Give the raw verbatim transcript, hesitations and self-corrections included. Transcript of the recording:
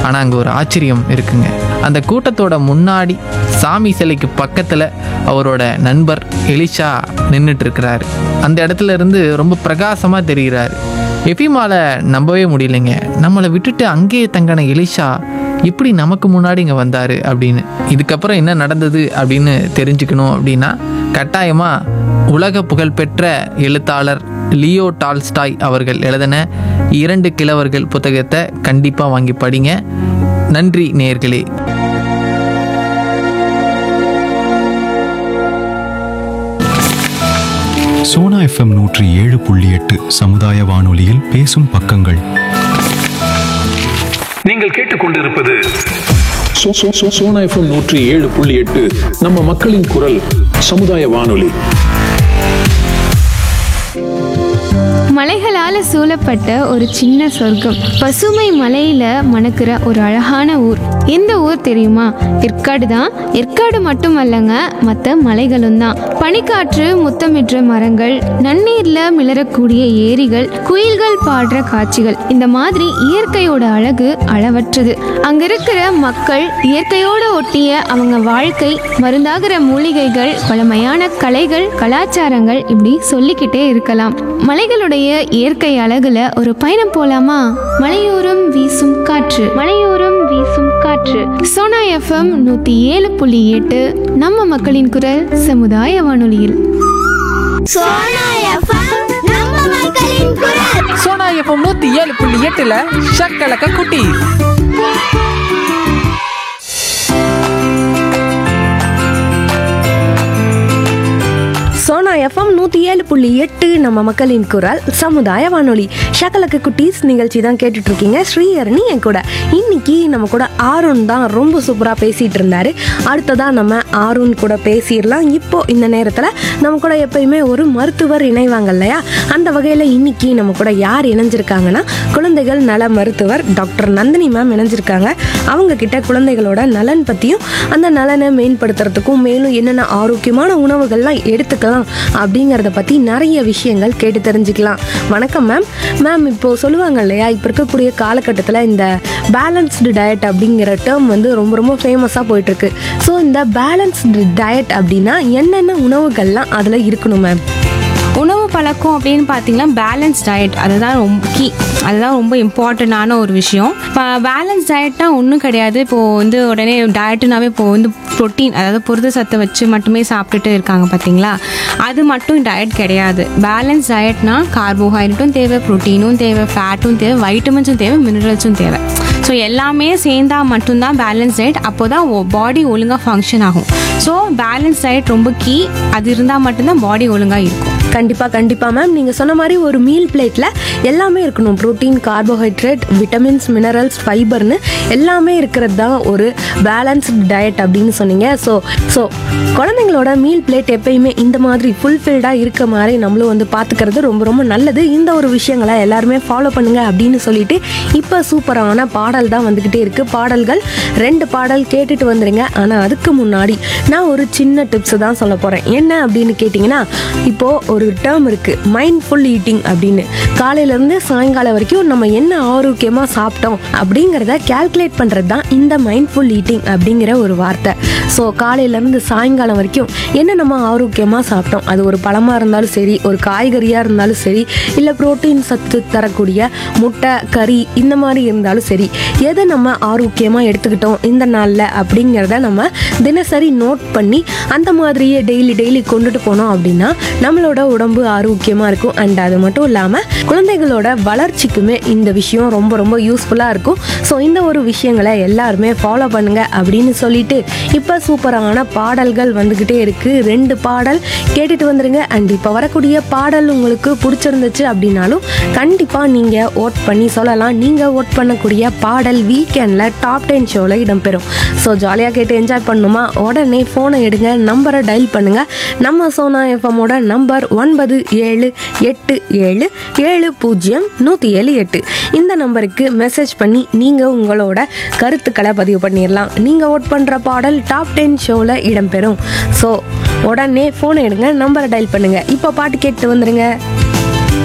ஆனால் அங்கே ஒரு ஆச்சரியம் இருக்குங்க. அந்த கூட்டத்தோட முன்னாடி சாமி சிலைக்கு பக்கத்தில் அவரோட நண்பர் எலிஷா நின்றுட்டு இருக்கிறாரு. அந்த இடத்துல இருந்து ரொம்ப பிரகாசமாக தெரிகிறாரு. எஃபிமால நம்பவே முடியலைங்க. நம்மளை விட்டுட்டு அங்கேயே தங்கின எலிஷா இப்படி நமக்கு முன்னாடி இங்கே வந்தார் அப்படின்னு. இதுக்கப்புறம் என்ன நடந்தது அப்படின்னு தெரிஞ்சுக்கணும் அப்படின்னா கட்டாயமாக உலக புகழ்பெற்ற எழுத்தாளர் லியோ டால்ஸ்டாய் அவர்கள் எழுதின இரண்டு கிழவர்கள் புத்தகத்தை கண்டிப்பாக வாங்கி படிங்க. நன்றி நேயர்களே. சோனா எஃப்எம் நூற்றி ஏழு புள்ளி எட்டு சமுதாய வானொலியில் பேசும் பக்கங்கள். நீங்கள் கேட்டுக்கொண்டிருப்பது சோனா எஃப்எம் நூற்றி ஏழு புள்ளி எட்டு நம்ம மக்களின் குரல் சமுதாய வானொலி. மலைகளால் சூழப்பட்ட ஒரு சின்ன சொர்க்கம், பசுமை மலையில மணக்கிற ஒரு அழகான ஊர். எந்த ஊர் தெரியுமா? ஏற்காடு தான். ஏற்காடு மட்டுமல்லங்க, மற்ற மலைகளும் தான். பனிக்காற்று முத்தமிடுற மரங்கள், நன்னீர்ல மிளறக்கூடிய ஏரிகள், குயில்கள் பாடுற காட்சிகள், இந்த மாதிரி இயற்கையோட அழகு அளவற்றது. அங்க இருக்கிற மக்கள், இயற்கையோட ஒட்டிய அவங்க வாழ்க்கை, மருந்தாகிற மூலிகைகள், பழமையான கலைகள், கலாச்சாரங்கள், இப்படி சொல்லிக்கிட்டே இருக்கலாம். மலைகளுடைய இயற்கை அழகுல ஒரு பயணம் போலாமா? மலையோரம் வீசும் காற்று, மலையோரம் வீசும் காற்று. சோனா எஃப்எம் நூத்தி ஏழு புள்ளி எட்டு நம்ம மக்களின் குரல் சமுதாய வானொலியில். சோனா எஃப்எம் நம்ம மக்களின் குரல். சோனா எஃப்எம் நூற்றி ஏழு புள்ளி எட்டில் ஷக்கலக்க குட்டி. சோனா எஃப்எம் நூற்றி ஏழு புள்ளி எட்டு நம்ம மக்களின் குரல் சமுதாய வானொலி. ஷக்கலக்கு குட்டீஸ் நிகழ்ச்சி தான் கேட்டுட்டு இருக்கீங்க. ஸ்ரீஹரணி என் கூட. இன்னைக்கு நம்ம கூட ஆருண் தான் ரொம்ப சூப்பராக பேசிகிட்டு இருந்தாரு. அடுத்ததாக நம்ம ஆருண் கூட பேசிடலாம். இப்போ இந்த நேரத்தில் நம்ம கூட எப்பயுமே ஒரு மருத்துவர் இணைவாங்க இல்லையா? அந்த வகையில் இன்னைக்கு நம்ம கூட யார் இணைஞ்சிருக்காங்கன்னா குழந்தைகள் நல மருத்துவர் டாக்டர் நந்தினி மேம் இணைஞ்சிருக்காங்க. அவங்க கிட்ட குழந்தைகளோட நலன் பற்றியும் அந்த நலனை மேம்படுத்துறதுக்கும் மேலும் என்னென்ன ஆரோக்கியமான உணவுகள்லாம் எடுத்துக்கலாம் அப்படிங்கிறத பற்றி நிறைய விஷயங்கள் கேட்டு தெரிஞ்சுக்கலாம். வணக்கம் மேம். மேம், இப்போது சொல்லுவாங்க இல்லையா, இப்போ இருக்கக்கூடிய காலகட்டத்தில் இந்த பேலன்ஸ்டு டயட் அப்படிங்கிற டேர்ம் வந்து ரொம்ப ரொம்ப ஃபேமஸாக போயிட்டுருக்கு. ஸோ இந்த பேலன்ஸ்டு டயட் அப்படின்னா என்னென்ன உணவுகள்லாம் அதில் இருக்கணும் மேம்? உணவு பழக்கம் அப்படின்னு பார்த்தீங்கன்னா பேலன்ஸ் டயட் அதுதான் ரொம்ப கீ, அதுதான் ரொம்ப இம்பார்ட்டண்ட்டான ஒரு விஷயம். இப்போ பேலன்ஸ் டயட்னா ஒன்றும் கிடையாது. இப்போது வந்து உடனே டயட்டுனாவே இப்போ வந்து ப்ரோட்டீன், அதாவது புரத சத்தை வச்சு மட்டுமே சாப்பிட்டுட்டு இருக்காங்க பார்த்தீங்களா? அது மட்டும் டயட் கிடையாது. பேலன்ஸ் டயட்னா கார்போஹைட்ரேட்டும் தேவை, ப்ரோட்டீனும் தேவை, ஃபேட்டும் தேவை, வைட்டமின்ஸும் தேவை, மினரல்ஸும் தேவை. ஸோ எல்லாமே சேர்ந்தால் மட்டும்தான் பேலன்ஸ் டயட். அப்போ தான் பாடி ஒழுங்காக ஃபங்க்ஷன் ஆகும். ஸோ பேலன்ஸ் டயட் ரொம்ப கீ. அது இருந்தால் மட்டும்தான் பாடி ஒழுங்காக இருக்கும். கண்டிப்பாக கண்டிப்பாக மேம். நீங்கள் சொன்ன மாதிரி ஒரு மீல் பிளேட்டில் எல்லாமே இருக்கணும். ப்ரோட்டீன், கார்போஹைட்ரேட், விட்டமின்ஸ், மினரல்ஸ், ஃபைபர்னு எல்லாமே இருக்கிறது தான் ஒரு பேலன்ஸ்டு டயட் அப்படின்னு சொன்னீங்க. ஸோ ஸோ குழந்தைங்களோட மீல் பிளேட் எப்பயுமே இந்த மாதிரி ஃபுல்ஃபில்டாக இருக்க மாதிரி நம்மளும் வந்து பார்த்துக்கிறது ரொம்ப ரொம்ப நல்லது. இந்த ஒரு விஷயங்களை எல்லாருமே ஃபாலோ பண்ணுங்க அப்படின்னு சொல்லிட்டு இப்போ சூப்பரான பாடல் தான் வந்துக்கிட்டே இருக்குது. பாடல்கள் ரெண்டு பாடல் கேட்டுட்டு வந்துடுங்க. ஆனால் அதுக்கு முன்னாடி நான் ஒரு சின்ன டிப்ஸ் தான் சொல்ல போகிறேன். என்ன அப்படின்னு கேட்டிங்கன்னா, இப்போது ஒரு டேர்ம் இருக்குது மைண்ட்ஃபுல் ஈட்டிங் அப்படின்னு. காலையிலேருந்து சாயங்காலம் வரைக்கும் நம்ம என்ன ஆரோக்கியமாக சாப்பிட்டோம் அப்படிங்கிறத கேல்குலேட் பண்ணுறது தான் இந்த மைண்ட்ஃபுல் ஈட்டிங் அப்படிங்கிற ஒரு வார்த்தை. ஸோ காலையிலேருந்து சாயங்காலம் வரைக்கும் என்ன நம்ம ஆரோக்கியமாக சாப்பிட்டோம், அது ஒரு பழமாக இருந்தாலும் சரி, ஒரு காய்கறியாக இருந்தாலும் சரி, இல்லை புரோட்டீன் சத்து தரக்கூடிய முட்டை, கறி இந்த மாதிரி இருந்தாலும் சரி, எதை நம்ம ஆரோக்கியமாக எடுத்துக்கிட்டோம் இந்த நாளில் அப்படிங்கிறத நம்ம தினசரி நோட் பண்ணி அந்த மாதிரியே டெய்லி டெய்லி கொண்டுட்டு போனோம் அப்படின்னா நம்மளோட உடம்பு ஆரோக்கியமாக இருக்கும். அண்ட் அது மட்டும் இல்லாமல் குழந்தைகளோட வளர்ச்சிக்குமே இந்த விஷயம் ரொம்ப ரொம்ப யூஸ்ஃபுல்லாக இருக்கும். ஸோ இந்த ஒரு விஷயங்களை எல்லாருமே ஃபாலோ பண்ணுங்க அப்படின்னு சொல்லிட்டு இப்போ சூப்பரான பாடல்கள் வந்துக்கிட்டே இருக்குது. ரெண்டு பாடல் கேட்டுட்டு வந்துடுங்க. அண்ட் இப்போ வரக்கூடிய பாடல் உங்களுக்கு பிடிச்சிருந்துச்சு அப்படின்னாலும் கண்டிப்பாக நீங்கள் ஓட் பண்ணி சொல்லலாம். நீங்கள் ஓட் பண்ணக்கூடிய பாடல் வீக்கெண்டில் டாப் டென் ஷோவில் இடம்பெறும். ஸோ ஜாலியாக கேட்டு என்ஜாய் பண்ணணுமா? உடனே ஃபோனை எடுங்க, நம்பரை டயல் பண்ணுங்கள். நம்ம சோனா எஃப்எம்மோட நம்பர் ஒன்பது ஏழு எட்டு ஏழு ஏழு பூஜ்ஜியம் நூற்றி ஏழு எட்டு. இந்த நம்பருக்கு மெசேஜ் பண்ணி நீங்கள் உங்களோட கருத்துக்களை பதிவு பண்ணிடலாம். நீங்கள் ஓட் பண்ணுற பாடல் டாப் டென் ஷோவில் இடம்பெறும். ஸோ உடனே ஃபோனை எடுங்க, நம்பரை டயல் பண்ணுங்கள். இப்போ பாட்டு கேட்டு வந்துடுங்க.